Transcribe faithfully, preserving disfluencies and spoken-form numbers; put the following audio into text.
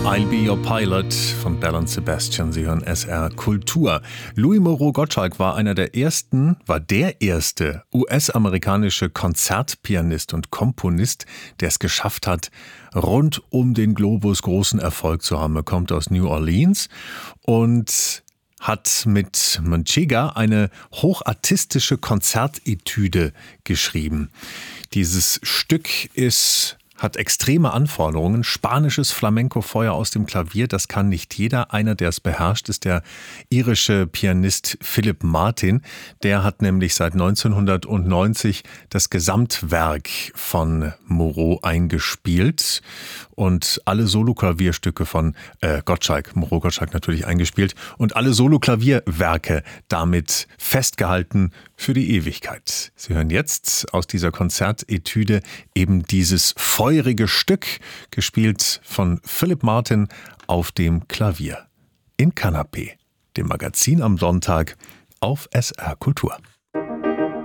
I'll Be Your Pilot von Belle und Sebastian. Sie hören S R Kultur. Louis Moreau Gottschalk war einer der ersten, war der erste U S-amerikanische Konzertpianist und Komponist, der es geschafft hat, rund um den Globus großen Erfolg zu haben. Er kommt aus New Orleans und hat mit Manchega eine hochartistische Konzertetüde geschrieben. Dieses Stück ist hat extreme Anforderungen. Spanisches Flamenco-Feuer aus dem Klavier, das kann nicht jeder. Einer, der es beherrscht, ist der irische Pianist Philip Martin. Der hat nämlich seit neunzehnhundertneunzig das Gesamtwerk von Moreau eingespielt und alle Soloklavierstücke von äh, Gottschalk, Moreau Gottschalk natürlich eingespielt und alle Soloklavierwerke damit festgehalten für die Ewigkeit. Sie hören jetzt aus dieser Konzertetüde eben dieses feurige Stück, gespielt von Philip Martin auf dem Klavier. In Kanapé, dem Magazin am Sonntag auf S R Kultur.